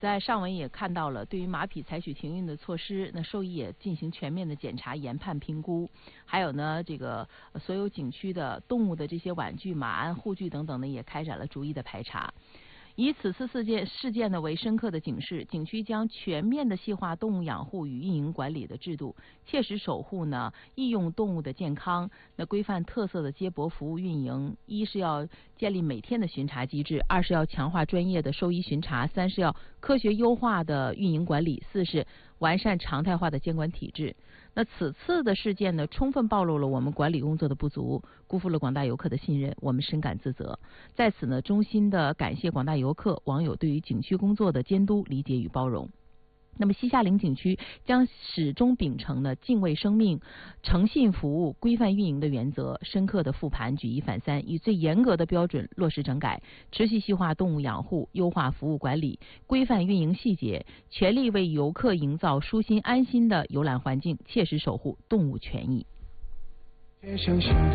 在上文也看到了，对于马匹采取停运的措施，那兽医也进行全面的检查、研判、评估，还有呢，这个所有景区的动物的这些玩具、马鞍、护具等等呢，也开展了逐一的排查。以此次事件呢为深刻的警示，景区将全面的细化动物养护与运营管理的制度，切实守护呢医用动物的健康，那规范特色的接驳服务运营。一是要建立每天的巡查机制，二是要强化专业的兽医巡查，三是要科学优化的运营管理，四是完善常态化的监管体制。那此次的事件呢，充分暴露了我们管理工作的不足，辜负了广大游客的信任，我们深感自责。在此呢，衷心的感谢广大游客、网友对于景区工作的监督、理解与包容。那么西夏陵景区将始终秉承了敬畏生命、诚信服务、规范运营的原则，深刻的复盘、举一反三，以最严格的标准落实整改，持续细化动物养护，优化服务管理，规范运营细节，全力为游客营造舒心安心的游览环境，切实守护动物权益。